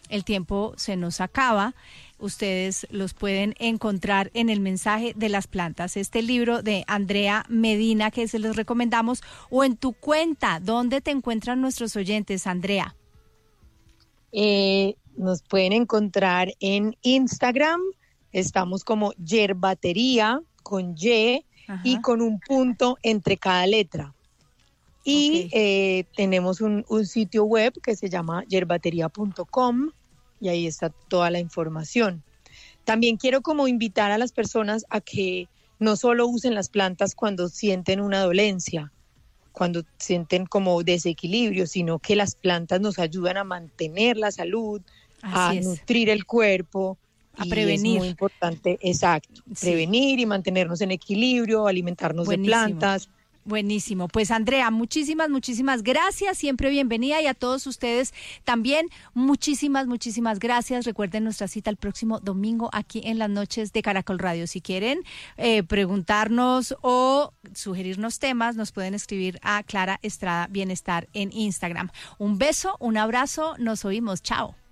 el tiempo se nos acaba. Ustedes los pueden encontrar en el mensaje de las plantas. Este libro de Andrea Medina que se los recomendamos, o en tu cuenta. ¿Dónde te encuentran nuestros oyentes, Andrea? Nos pueden encontrar en Instagram. Estamos como Yerbatería con Y. Ajá. Y con un punto entre cada letra. Y tenemos un sitio web que se llama yerbateria.com y ahí está toda la información. También quiero como invitar a las personas a que no solo usen las plantas cuando sienten una dolencia, cuando sienten como desequilibrio, sino que las plantas nos ayudan a mantener la salud, nutrir el cuerpo. A prevenir. Es muy importante, exacto, prevenir y mantenernos en equilibrio, alimentarnos de plantas. Buenísimo. Pues Andrea, muchísimas gracias, siempre bienvenida, y a todos ustedes también muchísimas gracias. Recuerden nuestra cita el próximo domingo aquí en las noches de Caracol Radio. Si quieren preguntarnos o sugerirnos temas, nos pueden escribir a Clara Estrada Bienestar en Instagram. Un beso, un abrazo, nos oímos, chao.